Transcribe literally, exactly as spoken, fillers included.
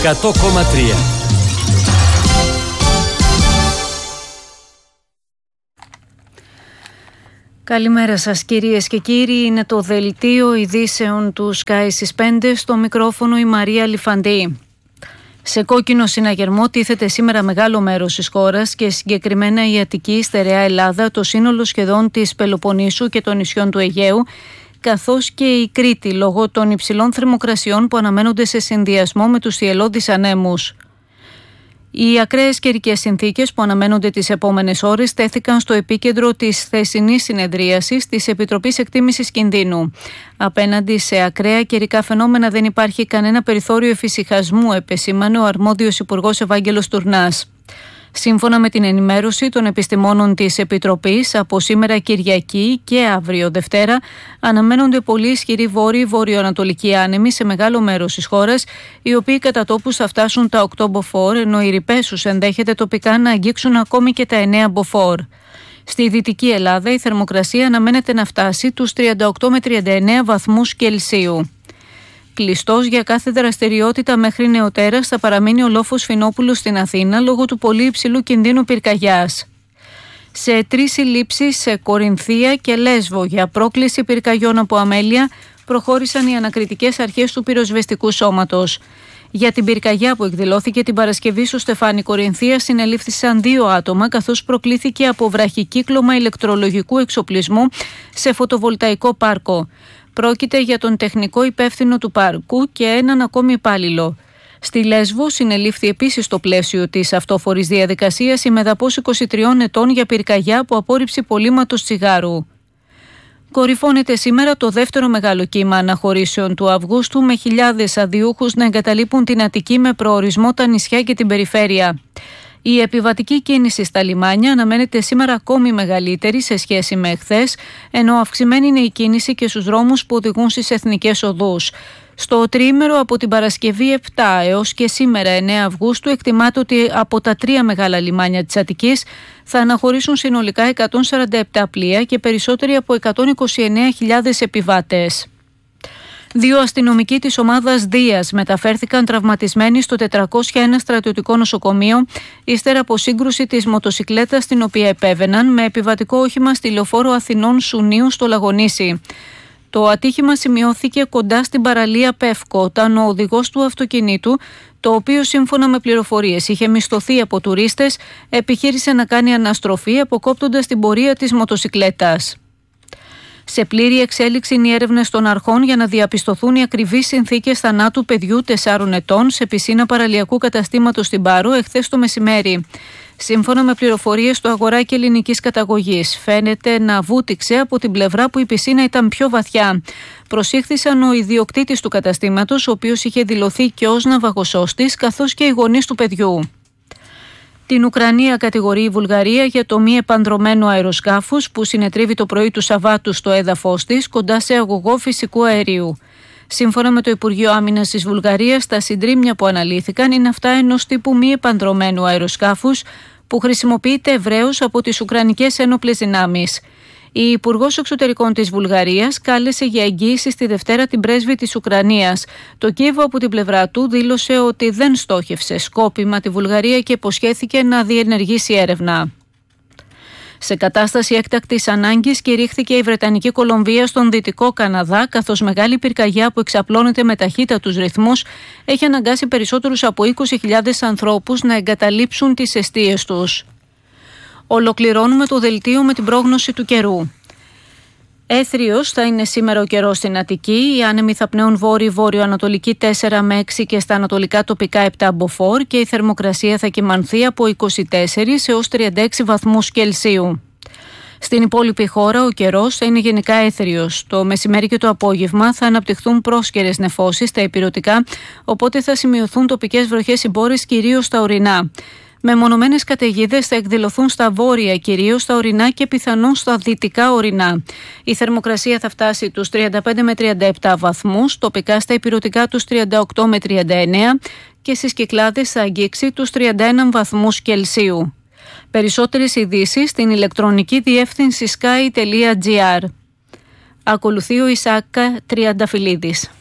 εκατό κόμμα τρία. Καλημέρα σας κυρίες και κύριοι, είναι το δελτίο ειδήσεων του Sky στις πέντε, στο μικρόφωνο η Μαρία Λιφαντή. Σε κόκκινο συναγερμό τίθεται σήμερα μεγάλο μέρος της χώρας και συγκεκριμένα η Αττική, η Στερεά Ελλάδα, το σύνολο σχεδόν της Πελοποννήσου και των νησιών του Αιγαίου, καθώς και η Κρήτη λόγω των υψηλών θερμοκρασιών που αναμένονται σε συνδυασμό με τους θυελλώδεις ανέμους. Οι ακραίες καιρικές συνθήκες που αναμένονται τις επόμενες ώρες τέθηκαν στο επίκεντρο της χθεσινής συνεδρίασης της Επιτροπής Εκτίμησης Κινδύνου. Απέναντι σε ακραία καιρικά φαινόμενα δεν υπάρχει κανένα περιθώριο εφησυχασμού, επεσήμανε ο αρμόδιος Υπουργός Ευάγγελος Τουρνάς. Σύμφωνα με την ενημέρωση των επιστημόνων της Επιτροπής, από σήμερα Κυριακή και αύριο Δευτέρα αναμένονται πολύ ισχυροί βόρειοι βορειοανατολικοί άνεμοι σε μεγάλο μέρος της χώρας, οι οποίοι κατά τόπους θα φτάσουν τα οκτώ μποφόρ, ενώ οι ρηπέσους ενδέχεται τοπικά να αγγίξουν ακόμη και τα εννέα μποφόρ. Στη Δυτική Ελλάδα η θερμοκρασία αναμένεται να φτάσει τους τριάντα οκτώ με τριάντα εννέα βαθμούς Κελσίου. Κλειστός για κάθε δραστηριότητα μέχρι νεοτέρας θα παραμείνει ο λόφος Φινόπουλου στην Αθήνα λόγω του πολύ υψηλού κινδύνου πυρκαγιάς. Σε τρεις συλλήψεις σε Κορινθία και Λέσβο για πρόκληση πυρκαγιών από αμέλεια προχώρησαν οι ανακριτικές αρχές του πυροσβεστικού σώματος. Για την πυρκαγιά που εκδηλώθηκε την Παρασκευή στο Στεφάνι Κορινθία συνελήφθησαν δύο άτομα, καθώς προκλήθηκε από βραχικύκλωμα ηλεκτρολογικού εξοπλισμού σε φωτοβολταϊκό πάρκο. Πρόκειται για τον τεχνικό υπεύθυνο του πάρκου και έναν ακόμη υπάλληλο. Στη Λέσβο συνελήφθη επίσης στο πλαίσιο της αυτόφορης διαδικασίας η μεδαπός είκοσι τριών ετών για πυρκαγιά από απόρριψη πωλήματος τσιγάρου. Κορυφώνεται σήμερα το δεύτερο μεγάλο κύμα αναχωρήσεων του Αυγούστου, με χιλιάδες αδειούχους να εγκαταλείπουν την Αττική με προορισμό τα νησιά και την περιφέρεια. Η επιβατική κίνηση στα λιμάνια αναμένεται σήμερα ακόμη μεγαλύτερη σε σχέση με εχθές, ενώ αυξημένη είναι η κίνηση και στους δρόμους που οδηγούν στις εθνικές οδούς. Στο τριήμερο από την Παρασκευή επτά έως και σήμερα εννέα Αυγούστου εκτιμάται ότι από τα τρία μεγάλα λιμάνια της Αττικής θα αναχωρήσουν συνολικά εκατόν σαράντα επτά πλοία και περισσότεροι από εκατόν είκοσι εννέα χιλιάδες επιβάτες. Δύο αστυνομικοί της ομάδας Δίας μεταφέρθηκαν τραυματισμένοι στο τετρακόσια ένα στρατιωτικό νοσοκομείο ύστερα από σύγκρουση της μοτοσικλέτας την οποία επέβαιναν με επιβατικό όχημα στη λεωφόρο Αθηνών Σουνίου στο Λαγονήσι. Το ατύχημα σημειώθηκε κοντά στην παραλία Πεύκο όταν ο οδηγός του αυτοκινήτου, το οποίο σύμφωνα με πληροφορίες είχε μισθωθεί από τουρίστες, επιχείρησε να κάνει αναστροφή αποκόπτοντας την πορεία της μοτοσικλέτας. Σε πλήρη εξέλιξη είναι οι έρευνες των αρχών για να διαπιστωθούν οι ακριβείς συνθήκες θανάτου παιδιού τεσσάρων ετών σε πισίνα παραλιακού καταστήματος στην Πάρο εχθές το μεσημέρι. Σύμφωνα με πληροφορίες του αγοράκι ελληνικής καταγωγής, φαίνεται να βούτυξε από την πλευρά που η πισίνα ήταν πιο βαθιά. Προσήχθησαν ο ιδιοκτήτης του καταστήματος, ο οποίος είχε δηλωθεί και ως ναυαγοσώστης, καθώς και οι γονείς του παιδιού. Την Ουκρανία κατηγορεί η Βουλγαρία για το μη επανδρωμένο αεροσκάφος που συνετρίβει το πρωί του Σαββάτου στο έδαφος της κοντά σε αγωγό φυσικού αερίου. Σύμφωνα με το Υπουργείο Άμυνας της Βουλγαρίας, τα συντρίμμια που αναλύθηκαν είναι αυτά ενός τύπου μη επανδρωμένου αεροσκάφους που χρησιμοποιείται ευρέως από τις Ουκρανικές ένοπλες δυνάμεις. Η Υπουργός Εξωτερικών της Βουλγαρίας κάλεσε για εγγύηση στη Δευτέρα την πρέσβη της Ουκρανίας. Το Κίεβο από την πλευρά του δήλωσε ότι δεν στόχευσε σκόπιμα τη Βουλγαρία και υποσχέθηκε να διενεργήσει έρευνα. Σε κατάσταση έκτακτης ανάγκης κηρύχθηκε η Βρετανική Κολομβία στον Δυτικό Καναδά, καθώς μεγάλη πυρκαγιά που εξαπλώνεται με ταχύτατους ρυθμούς έχει αναγκάσει περισσότερους από είκοσι χιλιάδες ανθρώπους να εγκαταλείψουν τις εστίες τους. Ολοκληρώνουμε το δελτίο με την πρόγνωση του καιρού. Έθριος θα είναι σήμερα ο καιρός στην Αττική. Οι άνεμοι θα πνέουν βόρειο-βόρειο-ανατολική τέσσερα με έξι και στα ανατολικά τοπικά επτά μποφόρ και η θερμοκρασία θα κυμανθεί από είκοσι τέσσερα έως τριάντα έξι βαθμούς Κελσίου. Στην υπόλοιπη χώρα ο καιρός θα είναι γενικά έθριος. Το μεσημέρι και το απόγευμα θα αναπτυχθούν πρόσκαιρες νεφώσεις στα ηπειρωτικά, οπότε θα σημειωθούν τοπικές βροχές συμπόρες κυρίως στα ορεινά. Μεμονωμένες καταιγίδες θα εκδηλωθούν στα βόρεια, κυρίως στα ορεινά και πιθανόν στα δυτικά ορεινά. Η θερμοκρασία θα φτάσει τους τριάντα πέντε με τριάντα επτά βαθμούς, τοπικά στα ηπειρωτικά τους τριάντα οκτώ με τριάντα εννέα και στις Κυκλάδες θα αγγίξει τους τριάντα ένα βαθμούς Κελσίου. Περισσότερες ειδήσεις στην ηλεκτρονική διεύθυνση sky τελεία gr. Ακολουθεί ο Ισάκα Τριανταφυλλίδης.